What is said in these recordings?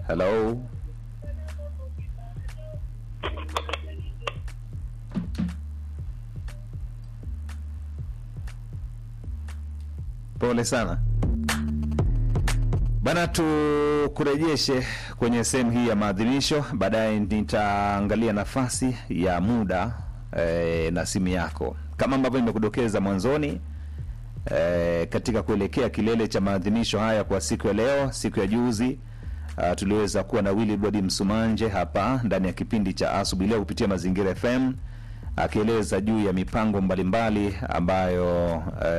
Hello. Pole sana. Bana, tukurejeshe kwenye sehemu hii ya maadhimisho. Baadaye nitaangalia nafasi ya muda na simu yako. Kama ambavyo nimekudokeza mwanzoni, katika kuelekea kilele cha maadhimisho haya kwa siku ya leo, siku ya juzi, tuliweza kuwa na Wilbrod Msumanje hapa ndani ya kipindi cha Asubuhi Leo kupitia Mazingira FM, akieleza juu ya mipango mbalimbali ambayo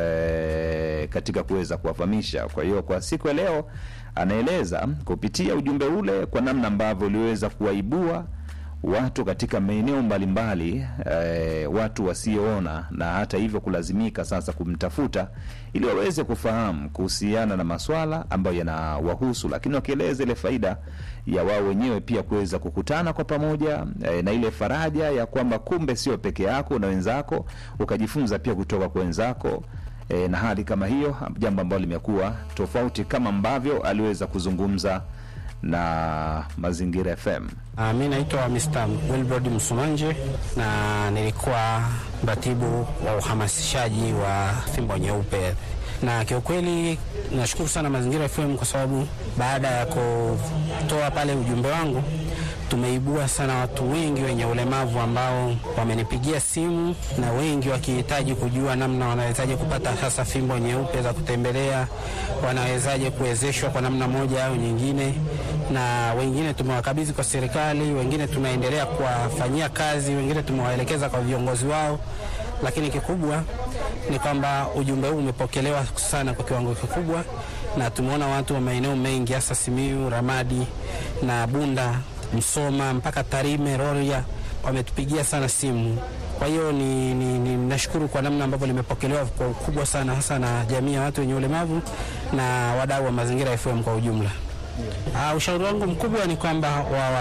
katika kuweza kuwafahamisha. Kwa hiyo kwa siku ya leo anaeleza kupitia ujumbe ule kwa namna ambavyo uliweza kuwaibua watu katika maeneo mbalimbali, watu wasioona, na hata hivyo kulazimika sasa kumtafuta ili waweze kufahamu kuhusiana na masuala ambayo yanawahusu, lakini wakieleza ile faida ya wao wenyewe pia kuweza kukutana kwa pamoja, na ile faraja ya kwamba kumbe sio peke yako na wenzako, ukajifunza pia kutoka kwa wenzako. Na hali kama hiyo, jambo ambalo limekuwa tofauti kama ambavyo aliweza kuzungumza na Mazingira FM. Mimi naitwa Mr. Wilbrod Msumanje na nilikuwa mratibu wa uhamasishaji wa Fimbo Nyeupe. Na kiukweli nashukuru sana Mazingira FM kwa sababu baada ya kutoa pale ujumbe wangu, tumeibua sana watu wengi wenye ulemavu ambao wamenipigia simu, na wengi wakihitaji kujua namna wanawezaje kupata hasa fimbo nyeupe za kutembelea, wanawezaje kuwezeshwa kwa namna moja au nyingine. Na wengine tumewakabidhi kwa serikali, wengine tunaendelea kuwafanyia kazi, wengine tumewaelekeza kwa viongozi wao. Lakini kikubwa ni kwamba ujumbe huu umepokelewa sana kwa kiwango kikubwa, na tumeona watu wa maeneo mengi hasa Simiyu, Ramadi na Bunda, Msoma mpaka Tarime, Rorya wametupigia sana simu. Kwa hiyo ni nashukuru kwa namna ambavyo limepokelewa kwa ukubwa sana, hasa na jamii ya watu wenye ulemavu na wadau wa Mazingira FM kwa ujumla. Ushauri wangu mkubwa ni kwamba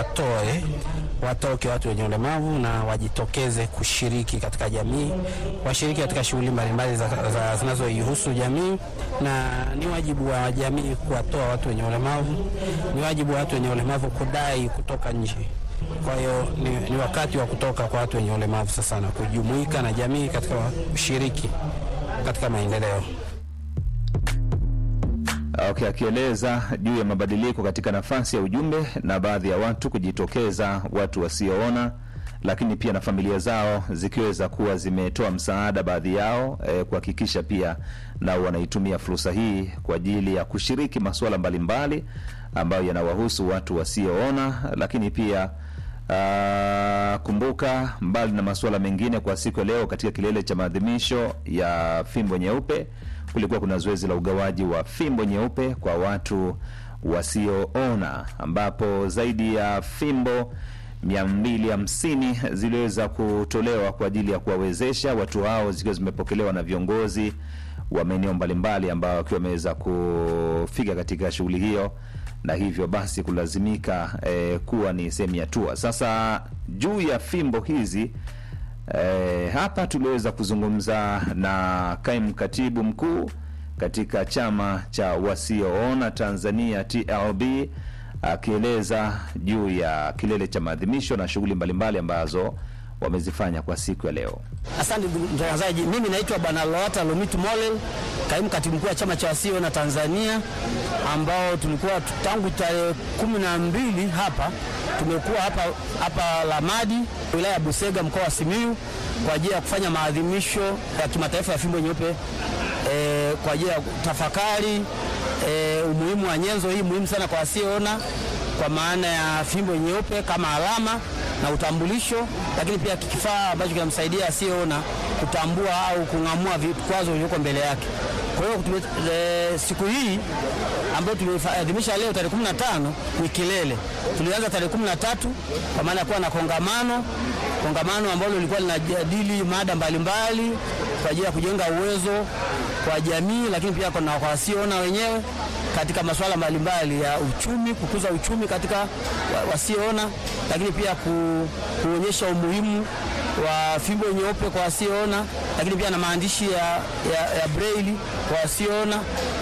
watoke watu wenye ulemavu na wajitokeze kushiriki katika jamii, washiriki katika shughuli mbalimbali zinazoihusu jamii, na ni wajibu wa jamii kuwatoa watu wenye ulemavu, ni wajibu wa watu wenye ulemavu kudai kutoka nje. Kwa hiyo ni wakati wa kutoka kwa watu wenye ulemavu sasa na kujumuika na jamii katika ushiriki katika maendeleo. Okay, akieleza juu ya mabadiliko katika nafasi ya ujumbe na baadhi ya watu kujitokeza, watu wasioona, lakini pia na familia zao zikiweza kuwa zimetoa msaada baadhi yao, kuhakikisha pia na wanaitumia fursa hii kwa ajili ya kushiriki masuala mbalimbali ambayo yanawahusu watu wasioona. Lakini pia kumbuka, mbali na masuala mengine, kwa siku ya leo katika kilele cha maadhimisho ya Fimbo Nyeupe kulikuwa kuna zoezi la ugawaji wa fimbo nyeupe kwa watu wasioona, ambapo zaidi ya fimbo 250 ziliweza kutolewa kwa ajili ya kuwawezesha watu hao, zikiwa zimepokelewa na viongozi wa maeneo mbalimbali ambao wakiwa wameweza kufika katika shughuli hiyo, na hivyo basi kulazimika kuwa ni sehemu ya tour. Sasa juu ya fimbo hizi, hapa tuliweza kuzungumza na kaimu katibu mkuu katika chama cha wasioona Tanzania TLB, akieleza juu ya kilele cha maadhimisho na shughuli mbalimbali ambazo wamezifanya kwa siku ya leo. Asante mtangazaji, mimi naitwa Bwana Lowata Lomitu Molel, kaimu katibu mkuu wa chama cha wasioona Tanzania, ambao tulikuwa tangu tarehe 12 hapa. Tumekuwa hapa Lamadi, wilaya ya Busega, mkoa wa Simiyu, kwa ajili ya kufanya maadhimisho ya kimataifa ya fimbo nyeupe, kwa ajili ya tafakari umuhimu wa nyenzo hii muhimu sana kwa wasioona, kwa maana ya fimbo nyeupe kama alama na utambulisho, lakini pia kifaa ambacho kinamsaidia asiyeona kutambua au kung'amua vikwazo vilivyoko mbele yake. Kwa hiyo siku hii ambayo tumeadhimisha leo tarehe 15 ni kilele. Tulianza tarehe 13 kwa maana ya kuwa na kongamano ambalo lilikuwa linajadili mada mbalimbali kwa ajili ya kujenga uwezo kwa jamii, lakini pia kwa wasioona wenyewe katika masuala mbalimbali ya uchumi, kukuza uchumi katika wasioona, lakini pia kuonyesha umuhimu wa fimbo nyeupe kwa wasioona, lakini pia na maandishi ya braille kwa wasioona,